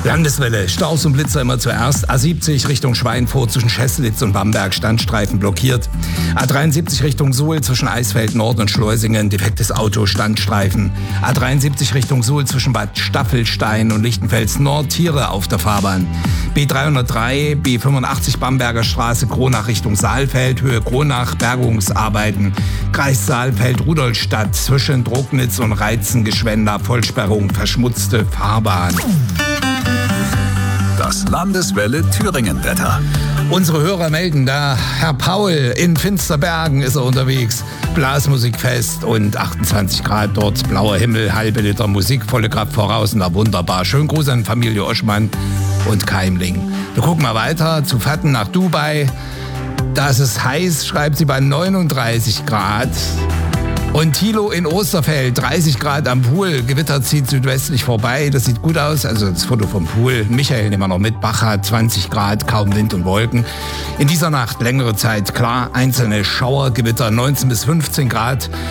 Landeswelle, Staus und Blitzer immer zuerst. A70 Richtung Schweinfurt zwischen Scheßlitz und Bamberg, Standstreifen blockiert. A73 Richtung Suhl zwischen Eisfeld Nord und Schleusingen, defektes Auto, Standstreifen. A73 Richtung Suhl zwischen Bad Staffelstein und Lichtenfels Nord, Tiere auf der Fahrbahn. B303, B85 Bamberger Straße, Kronach Richtung Saalfeld, Höhe Kronach, Bergungsarbeiten. Kreis Saalfeld, Rudolstadt zwischen Drucknitz und Reizen-Geschwender, Vollsperrung, verschmutzte Fahrbahn. Das Landeswelle Thüringen-Wetter. Unsere Hörer melden da, Herr Paul, in Finsterbergen ist er unterwegs. Blasmusikfest und 28 Grad dort, blauer Himmel, halbe Liter Musik, volle Kraft voraus, na wunderbar. Schönen Gruß an Familie Oschmann und Keimling. Wir gucken mal weiter zu Fatten nach Dubai. Da ist es heiß, schreibt sie bei 39 Grad. Und Thilo in Osterfeld, 30 Grad am Pool, Gewitter zieht südwestlich vorbei, das sieht gut aus, also das Foto vom Pool. Michael nehmen wir noch mit, Bacha, 20 Grad, kaum Wind und Wolken. In dieser Nacht längere Zeit klar, einzelne Schauergewitter, 19 bis 15 Grad.